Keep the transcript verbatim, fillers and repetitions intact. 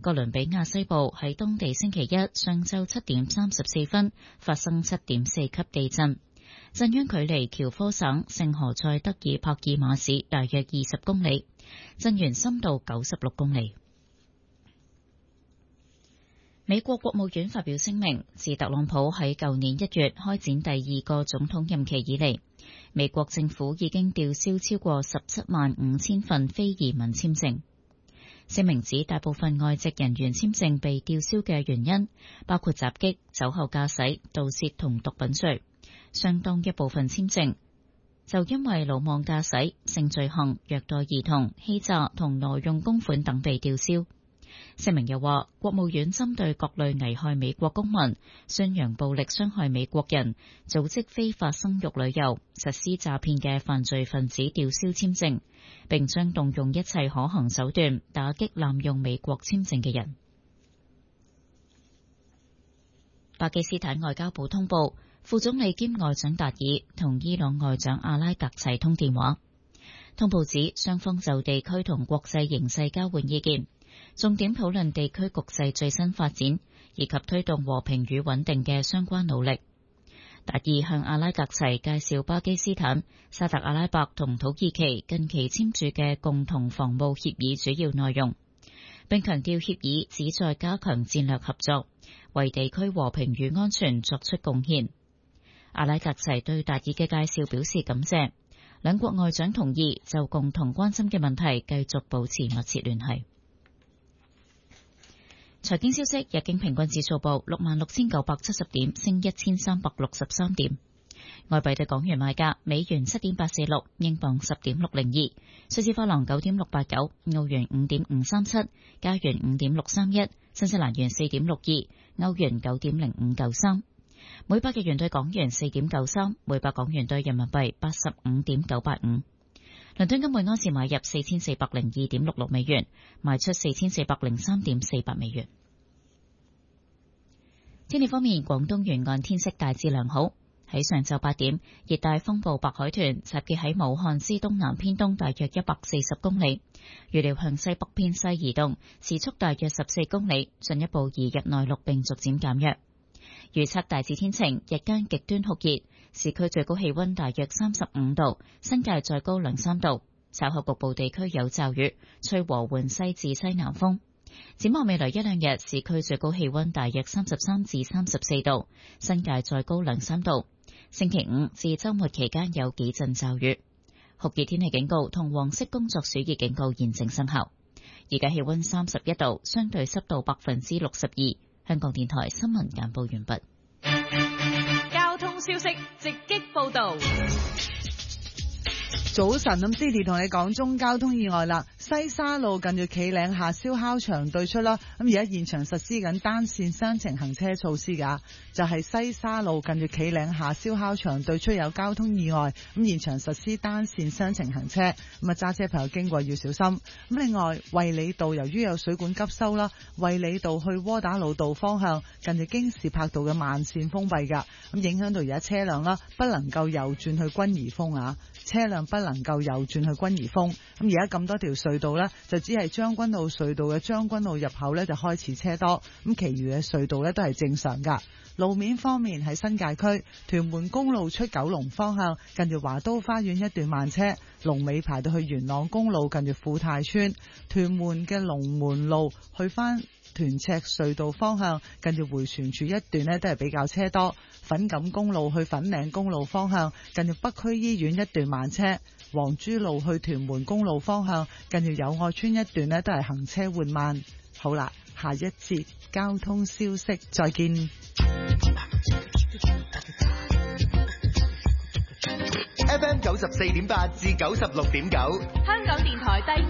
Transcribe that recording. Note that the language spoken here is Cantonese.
哥倫比亞西部喺當地星期一上晝七點三十四分發生七點四級地震，震央距離喬科省聖何塞德爾帕爾馬市大約二十公里，震源深度九十六公里。美國國務院發表聲明，自特朗普喺舊年一月開展第二個總統任期以嚟，美國政府已經吊銷超過十七萬五千份非移民簽證。聲明指大部分外籍人員簽證被吊銷嘅原因包括襲擊、酒後駕駛、盜竊同毒品罪，相當一部分簽證就因為魯莽駕駛、性罪行、虐待兒童、欺詐同挪用公款等被吊銷。聲明又話，國務院針對各類危害美國公民、宣揚暴力傷害美國人、組織非法生育旅遊、實施詐騙嘅犯罪分子吊銷簽證，並將動用一切可行手段打擊濫用美國簽證嘅人。巴基斯坦外交部通報，副總理兼外長達爾同伊朗外長阿拉格齊通電話。通報指，雙方就地區同國際形勢交換意見，重點討論地區局勢最新發展，以及推動和平與穩定嘅相關努力。達爾向阿拉格齊介紹巴基斯坦、沙特阿拉伯同土耳其近期簽署嘅共同防務協議主要內容，並強調協議旨在加強戰略合作，為地區和平與安全作出貢獻。阿拉格齊對達爾嘅介紹表示感謝，兩國外長同意就共同關心嘅問題繼續保持密切聯繫。財經消息，日經平均指數報六萬六千九百七十點，升一千三百六十三點。外幣對港元賣價，美元七點八四六，英鎊十點六零二，瑞士法郎九點六八九，澳元五點五三七，加元五點六三一，新西蘭元四點六二，歐元九點零五九三。每百日元對港元四點九三，每百港元對人民幣八十五點九八五。倫敦金每安士買入四千四百零二點六六美元，賣出四千四百零三點四八美元。天氣方面，廣東沿岸天色大致良好。喺上晝八點，熱帶風暴白海豚集結喺武漢之東南偏東大約一百四十公里，預料向西北偏西移動，時速大約十四公里，進一步移入內陸並逐漸減弱。預測大致天晴，日間極端酷熱，市區最高氣溫大約三十五度，新界再高兩三度。稍後局部地區有驟雨，吹和緩西至西南風。展望未來一兩日，市區最高氣溫大約三十三至三十四度，新界再高兩三度。星期五至周末期間有幾陣驟雨。酷熱天氣警告同黃色工作暑熱警告現正生效。而家氣溫三十一度，相對濕度百分之六十二。香港電台新聞簡報完畢。 交通消息直擊報道。 早晨，咁 Didi 同你講中交通意外啦。西沙路近住企嶺下燒烤場對出啦，咁而家現場實施緊單線雙程行車措施噶，就係、是、西沙路近住企嶺下燒烤場對出有交通意外，咁現場實施單線雙程行車，咁啊揸車朋友經過要小心。咁另外衛理道由於有水管急修啦，衛理道去窩打老道方向近住京士柏道嘅慢線封閉噶，咁影響到而家車輛啦不能夠右轉去軍怡峰啊，車輛不能夠右轉去軍怡峰。咁而家咁多條隧道呢，就只係將軍澳隧道嘅將軍澳入口呢就開始車多，咁其餘嘅隧道呢都係正常噶。路面方面喺新界區屯門公路出九龍方向近住華都花園一段慢車，龍尾排到去元朗公路近住富泰村。屯門嘅龍門路去翻屯赤隧道方向近住回旋處一段呢都係比較車多。粉錦公路去粉嶺公路方向近住北區醫院一段慢車。黃珠路去屯門公路方向近住友愛村一段呢都係行車緩慢。好啦，下一節交通消息再見。 F M 九十四點八至九十六點九， 香港電台第